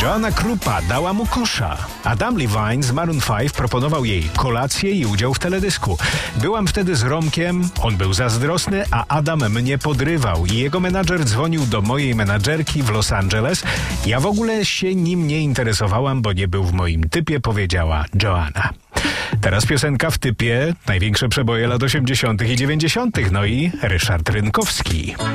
Joanna Krupa dała mu kosza. Adam Levine z Maroon 5 proponował jej kolację i udział w teledysku. Byłam wtedy z Romkiem, on był zazdrosny, a Adam mnie podrywał i jego menadżer dzwonił do mojej menadżerki w Los Angeles. Ja w ogóle się nim nie interesowałam, bo nie był w moim typie, powiedziała Joanna. Teraz piosenka w typie największe przeboje lat 80. i 90. No i Ryszard Rynkowski.